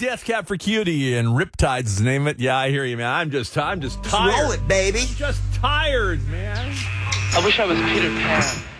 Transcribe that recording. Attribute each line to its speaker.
Speaker 1: Death Cab for Cutie and Riptides is the name of it. Yeah, I hear you, man. I'm just tired.
Speaker 2: Roll it, baby.
Speaker 1: Just tired, man.
Speaker 3: I wish I was Peter Pan.